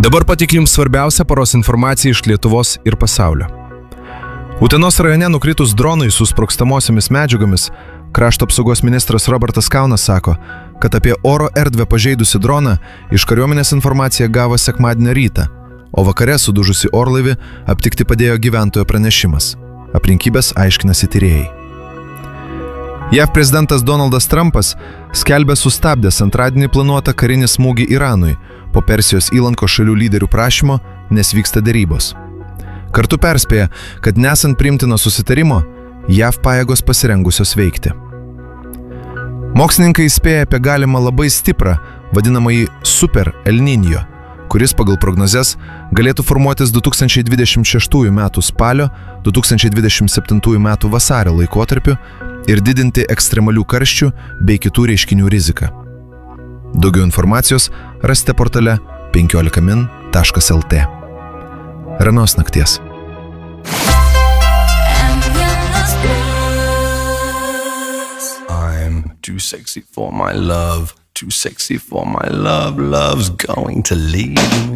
Dabar patikiu jums svarbiausią paros informaciją iš Lietuvos ir pasaulio. Utenos rajone nukritus dronui su sprogstamosiomis medžiagomis, krašto apsaugos ministras Robertas Kaunas sako, kad apie oro erdvę pažeidusi droną iš kariuomenės informaciją gavo sekmadienio rytą, o vakare sudužusi orlaivį aptikti padėjo gyventojo pranešimas. Aplinkybės aiškinasi tyrėjai. JAV prezidentas Donaldas Trumpas skelbė sustabdęs antradienį planuotą karinį smūgį Iranui po Persijos įlanko šalių lyderių prašymo, nes vyksta derybos. Kartu perspėja, kad nesant priimtino susitarimo, JAV pajėgos pasirengusios veikti. Mokslininkai įspėja apie galimą labai stiprą, vadinamąjį Super El Niño, kuris pagal prognozes galėtų formuotis 2026 metų spalio, 2027 metų vasario laikotarpiu ir didinti ekstremalių karščių bei kitų reiškinių riziką. Daugiau informacijos rasite portale 15min.lt. Ramios nakties. I'm too sexy for my love, too sexy for my love, love's going to leave me.